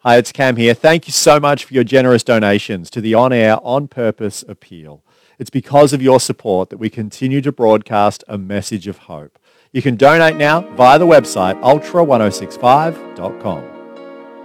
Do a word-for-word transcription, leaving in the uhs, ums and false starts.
Hi, it's Cam here. Thank you so much for your generous donations to the on-air, on-purpose appeal. It's because of your support that we continue to broadcast a message of hope. You can donate now via the website ultra ten sixty-five dot com.